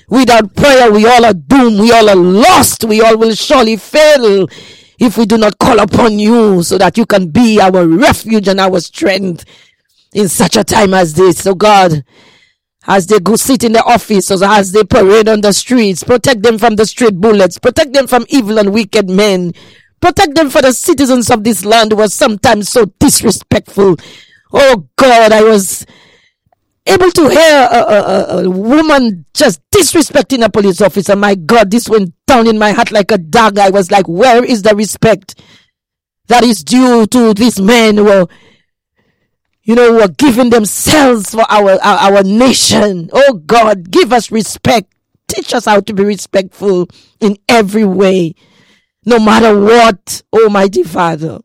Without prayer, we all are doomed. We all are lost. We all will surely fail if we do not call upon you so that you can be our refuge and our strength in such a time as this. So God, as they go sit in the office or as they parade on the streets, protect them from the street bullets, protect them from evil and wicked men, protect them for the citizens of this land who are sometimes so disrespectful. Oh God, I was able to hear a woman just disrespecting a police officer. My God, this went down in my heart like a dagger. I was like, where is the respect that is due to these men who are, who are giving themselves for our nation? Oh God, give us respect. Teach us how to be respectful in every way, no matter what, Almighty Father.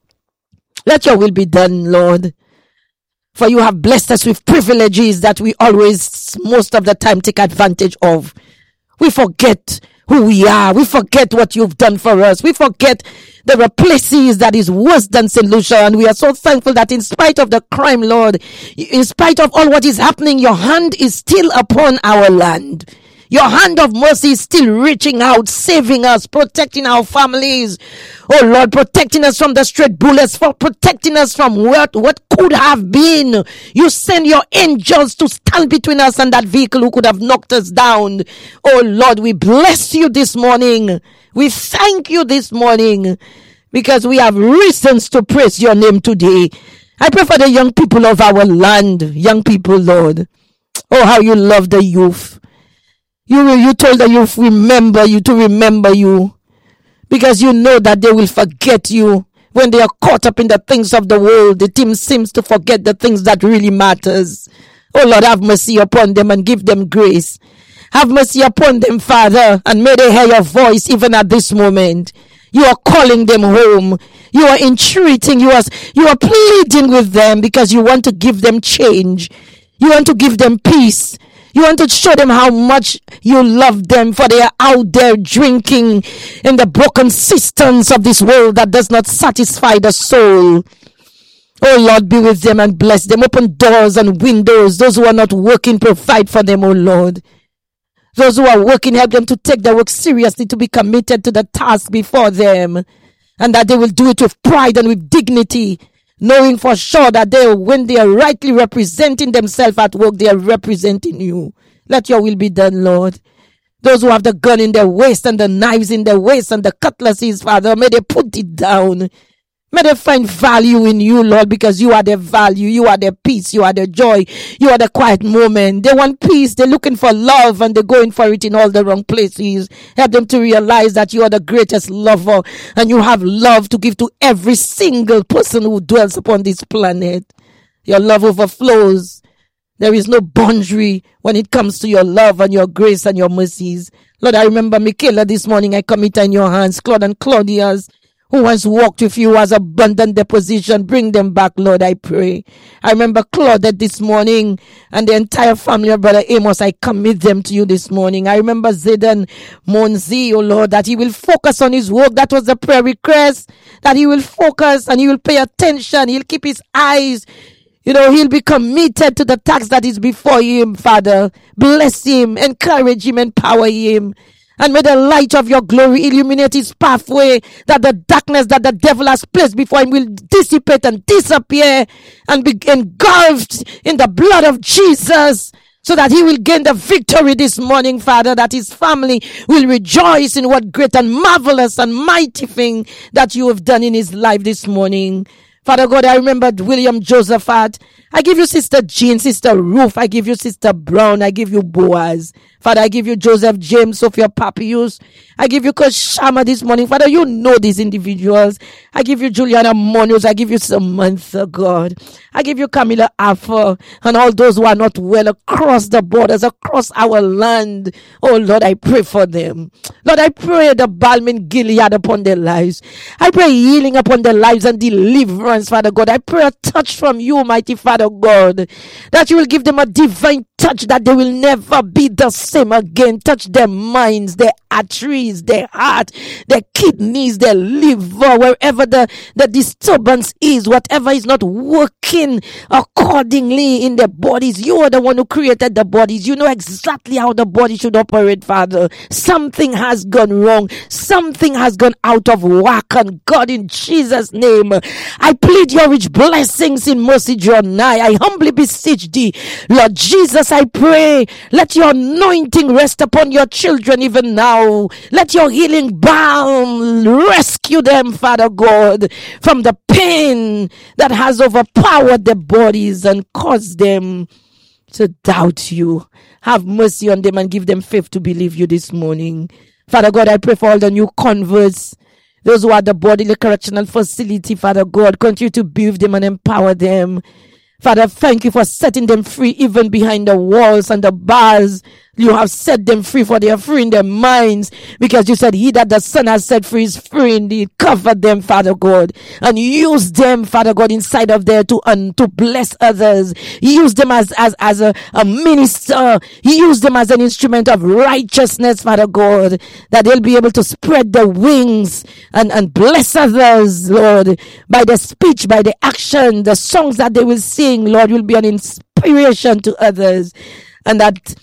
Let your will be done, Lord. For you have blessed us with privileges that we always, most of the time, take advantage of. We forget who we are. We forget what you've done for us. We forget there are places that is worse than St. Lucia. And we are so thankful that in spite of the crime, Lord, in spite of all what is happening, your hand is still upon our land. Your hand of mercy is still reaching out, saving us, protecting our families. Oh Lord, protecting us from the straight bullets, for protecting us from what could have been. You send your angels to stand between us and that vehicle who could have knocked us down. Oh Lord, we bless you this morning. We thank you this morning because we have reasons to praise your name today. I pray for the young people of our land, young people, Lord. Oh, how you love the youth. You told the youth to remember you because you know that they will forget you when they are caught up in the things of the world. The team seems to forget the things that really matters. Oh Lord, have mercy upon them and give them grace. Have mercy upon them, Father, and may they hear your voice even at this moment. You are calling them home. You are entreating. You are pleading with them because you want to give them change. You want to give them peace. You want to show them how much you love them, for they are out there drinking in the broken systems of this world that does not satisfy the soul. Oh Lord, be with them and bless them. Open doors and windows. Those who are not working, provide for them, oh Lord. Those who are working, help them to take their work seriously, to be committed to the task before them, and that they will do it with pride and with dignity, knowing for sure that when they are rightly representing themselves at work, they are representing you. Let your will be done, Lord. Those who have the gun in their waist and the knives in their waist and the cutlasses, Father, may they put it down. May they find value in you, Lord, because you are their value. You are their peace. You are their joy. You are the quiet moment. They want peace. They're looking for love and they're going for it in all the wrong places. Help them to realize that you are the greatest lover and you have love to give to every single person who dwells upon this planet. Your love overflows. There is no boundary when it comes to your love and your grace and your mercies. Lord, I remember Michaela this morning. I commit her in your hands. Claude and Claudia's, who has walked with you, has abandoned their position. Bring them back, Lord, I pray. I remember Claudette this morning and the entire family of Brother Amos. I commit them to you this morning. I remember Zayden Monzi, oh Lord, that he will focus on his work. That was the prayer request, that he will focus and he will pay attention. He'll keep his eyes. He'll be committed to the task that is before him, Father. Bless him, encourage him, empower him. And may the light of your glory illuminate his pathway, that the darkness that the devil has placed before him will dissipate and disappear and be engulfed in the blood of Jesus, so that he will gain the victory this morning, Father, that his family will rejoice in what great and marvelous and mighty thing that you have done in his life this morning. Father God, I remembered William Josephat. I give you Sister Jean, Sister Ruth. I give you Sister Brown. I give you Boaz. Father, I give you Joseph James, Sophia Papius. I give you Coach Shama this morning. Father, you know these individuals. I give you Juliana Munoz. I give you Samantha, God. I give you Camilla Affer and all those who are not well across the borders, across our land. Oh Lord, I pray for them. Lord, I pray the balm in Gilead upon their lives. I pray healing upon their lives and deliverance, Father God. I pray a touch from you, mighty Father God, that you will give them a divine touch, that they will never be the same again. Touch their minds, their arteries, their heart, their kidneys, their liver, wherever the disturbance is, whatever is not working accordingly in their bodies. You are the one who created the bodies. You know exactly how the body should operate, Father. Something has gone wrong. Something has gone out of whack. And God, in Jesus' name, I plead your rich blessings in mercy draw nigh. I humbly beseech thee, Lord Jesus, I pray, let your anointing rest upon your children even now. Let your healing balm rescue them, Father God, from the pain that has overpowered their bodies and caused them to doubt you. Have mercy on them and give them faith to believe you this morning. Father God, I pray for all the new converts, those who are at the Bodily Correctional Facility. Father God, continue to be with them and empower them. Father, thank you for setting them free even behind the walls and the bars. You have set them free, for they are free in their minds, because you said he that the Son has set free is free indeed. Cover them, Father God, and use them, Father God, inside of there to bless others. Use them as a minister. Use them as an instrument of righteousness, Father God, that they'll be able to spread their wings and bless others, Lord, by the speech, by the action, the songs that they will sing, Lord, will be an inspiration to others, and that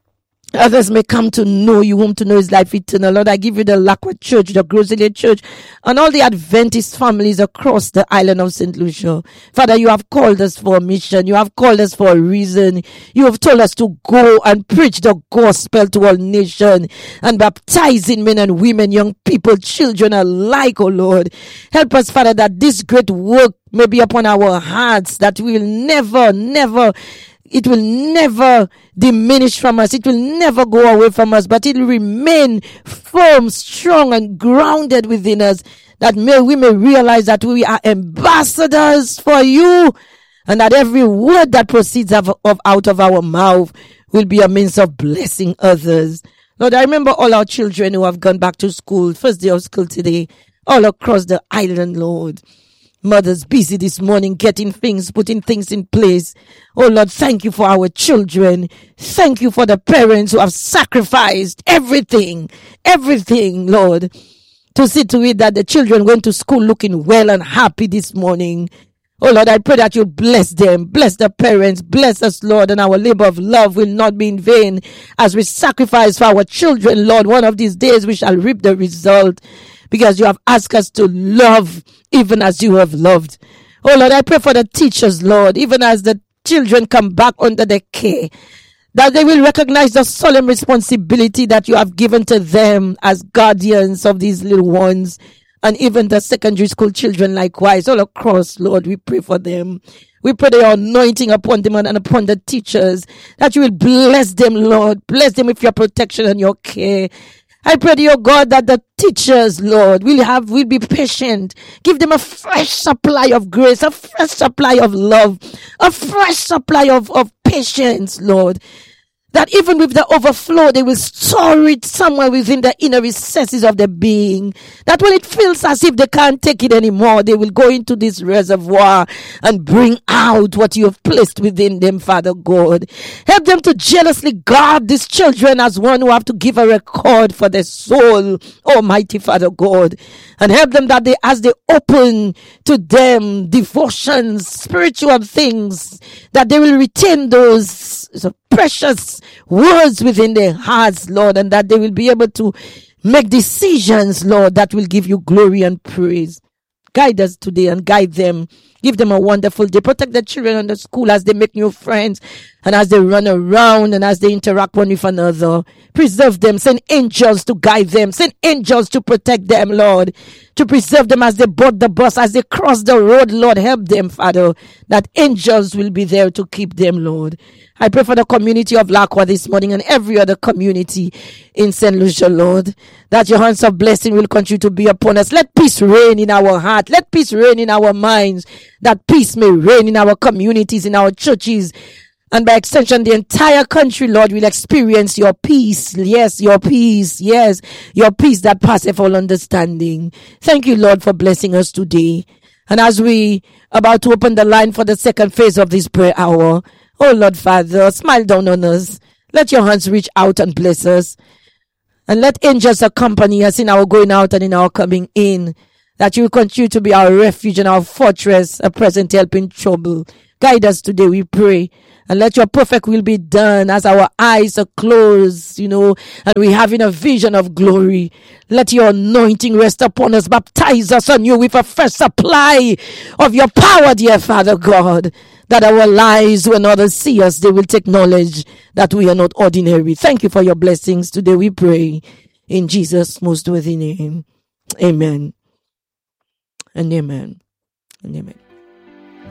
others may come to know you, whom to know is life eternal. Lord, I give you the Lackward Church, the Groseley Church, and all the Adventist families across the island of St. Lucia. Father, you have called us for a mission. You have called us for a reason. You have told us to go and preach the gospel to all nations and baptizing men and women, young people, children alike, oh Lord. Help us, Father, that this great work may be upon our hearts, that we will never it will never diminish from us. It will never go away from us, but it will remain firm, strong, and grounded within us, that we may realize that we are ambassadors for you, and that every word that proceeds out of our mouth will be a means of blessing others. Lord, I remember all our children who have gone back to school, first day of school today, all across the island, Lord. Mothers busy this morning getting things, putting things in place. Oh Lord, thank you for our children. Thank you for the parents who have sacrificed everything, Lord, to see to it that the children went to school looking well and happy this morning. Oh Lord, I pray that you bless them, bless the parents, bless us, Lord, and our labor of love will not be in vain as we sacrifice for our children, Lord. One of these days we shall reap the result, because you have asked us to love even as you have loved. Oh Lord, I pray for the teachers, Lord, even as the children come back under their care, that they will recognize the solemn responsibility that you have given to them as guardians of these little ones, and even the secondary school children likewise, all across, Lord, we pray for them. We pray your anointing upon them and upon the teachers, that you will bless them, Lord. Bless them with your protection and your care. I pray to you, God, that the teachers, Lord, will be patient. Give them a fresh supply of grace, a fresh supply of love, a fresh supply of patience, Lord. That even with the overflow, they will store it somewhere within the inner recesses of their being. That when it feels as if they can't take it anymore, they will go into this reservoir and bring out what you have placed within them, Father God. Help them to jealously guard these children as one who have to give a record for their soul, Almighty Father God. And help them that as they open to them devotions, spiritual things, that they will retain those precious words within their hearts, Lord, and that they will be able to make decisions, Lord, that will give you glory and praise. Guide us today and guide them. Give them a wonderful day. Protect the children in the school as they make new friends and as they run around and as they interact one with another. Preserve them. Send angels to guide them. Send angels to protect them, Lord. To preserve them as they board the bus, as they cross the road, Lord. Help them, Father, that angels will be there to keep them, Lord. I pray for the community of Lakwa this morning and every other community in St. Lucia, Lord, that your hands of blessing will continue to be upon us. Let peace reign in our heart. Let peace reign in our minds. That peace may reign in our communities, in our churches, and by extension, the entire country, Lord, will experience your peace. Yes, your peace. Yes, your peace that passeth all understanding. Thank you, Lord, for blessing us today. And as we about to open the line for the second phase of this prayer hour, oh Lord Father, smile down on us. Let your hands reach out and bless us. And let angels accompany us in our going out and in our coming in. That you will continue to be our refuge and our fortress, a present help in trouble. Guide us today, we pray. And let your perfect will be done as our eyes are closed, and we're having a vision of glory. Let your anointing rest upon us. Baptize us anew with a fresh supply of your power, dear Father God. That our lives, when others see us, they will take knowledge that we are not ordinary. Thank you for your blessings today, we pray. In Jesus' most worthy name. Amen. And amen. And amen.